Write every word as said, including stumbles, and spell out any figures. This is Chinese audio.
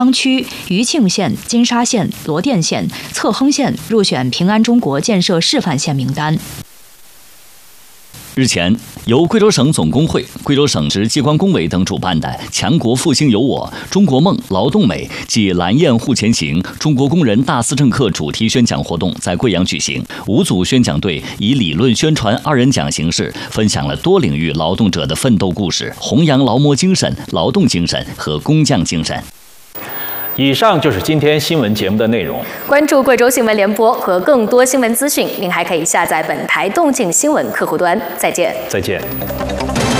江区、余庆县、金沙县、罗店县、侧亨县入选平安中国建设示范县名单。 日前，由贵州省总工会、贵州省直机关工委等主办的“强国复兴有我，中国梦，劳动美”暨“蓝焰护前行，中国工人大思政课”主题宣讲活动在贵阳举行。五组宣讲队以理论宣传二人讲形式，分享了多领域劳动者的奋斗故事，弘扬劳模精神、劳动精神和工匠精神。 以上就是今天新闻节目的内容。 关注贵州新闻联播和更多新闻资讯，您还可以下载本台动静新闻客户端。再见。 再见。